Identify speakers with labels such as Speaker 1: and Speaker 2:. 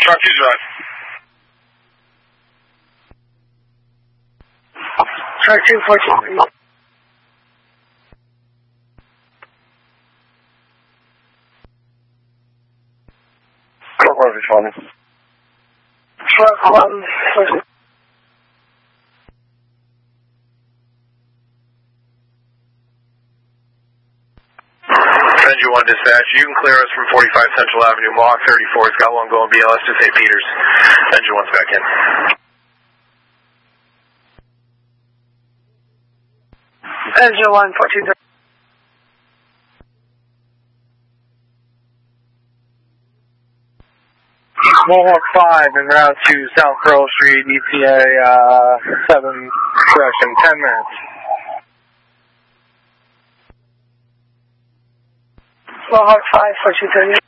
Speaker 1: Truck 2 drive.
Speaker 2: Truck 2, 14.
Speaker 1: Truck 1 responding.
Speaker 2: Truck 1, 14.
Speaker 1: Engine 1 dispatch, you can clear us from 45 Central Avenue, Mach 34. It's got one going BLS to St. Peter's. Engine 1's back in.
Speaker 2: Engine 1, 14.
Speaker 3: 115 en route to South Pearl Street, ETA 7 direction, 10 minutes.
Speaker 2: 115, 1430.